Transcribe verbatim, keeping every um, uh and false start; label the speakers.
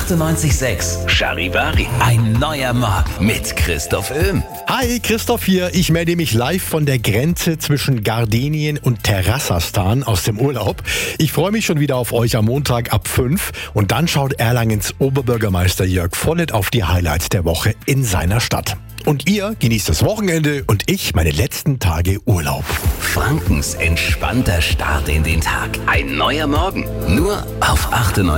Speaker 1: achtundneunzig Komma sechs Charivari. Ein neuer Morgen mit Christoph Öhm.
Speaker 2: Hi, Christoph hier. Ich melde mich live von der Grenze zwischen Gardinien und Terrassastan aus dem Urlaub. Ich freue mich schon wieder auf euch am Montag ab fünf und dann schaut Erlangens Oberbürgermeister Jörg Vollet auf die Highlights der Woche in seiner Stadt. Und ihr genießt das Wochenende und ich meine letzten Tage Urlaub.
Speaker 1: Frankens entspannter Start in den Tag. Ein neuer Morgen. Nur auf achtundneunzig